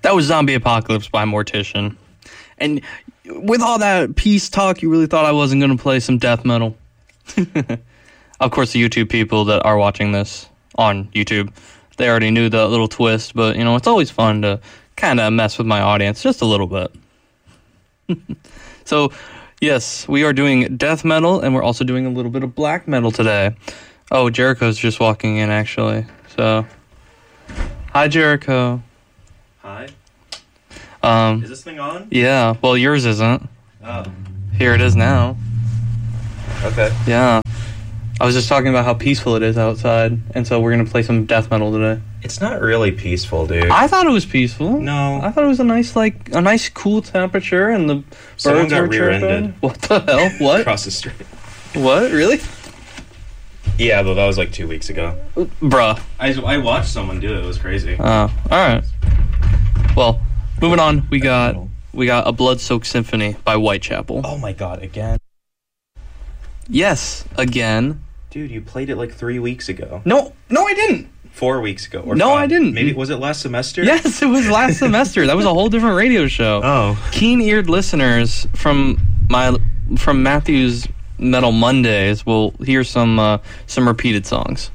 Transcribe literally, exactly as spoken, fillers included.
That was Zombie Apocalypse by Mortician. And with all that peace talk, you really thought I wasn't going to play some death metal. Of course, the YouTube people that are watching this on YouTube, they already knew the little twist, but, you know, it's always fun to kind of mess with my audience just a little bit. So, yes, we are doing death metal, and we're also doing a little bit of black metal today. Oh, Jericho's just walking in, actually. So, hi, Jericho. Hi. Um, is this thing on? Yeah, well, yours isn't. Oh. Here it is now. Okay. Yeah. I was just talking about how peaceful it is outside, and so we're going to play some death metal today. It's not really peaceful, dude. I thought it was peaceful. No. I thought it was a nice, like, a nice cool temperature, and the Someone birds got were rear-ended. chirping. What the hell? What? Across the street. What? Really? Yeah, but that was like two weeks ago. Bruh. I, I watched someone do it. It was crazy. Oh, alright. Well, moving on, we got we got A Blood-Soaked Symphony by Whitechapel. Oh my god, again? Yes, again. Dude, you played it like three weeks ago. No, no I didn't. Four weeks ago. Or no, five. I didn't. Maybe, was it last semester? Yes, it was last semester. That was a whole different radio show. Oh. Keen-eared listeners from my from Matthew's Metal Mondays will hear some uh, some repeated songs.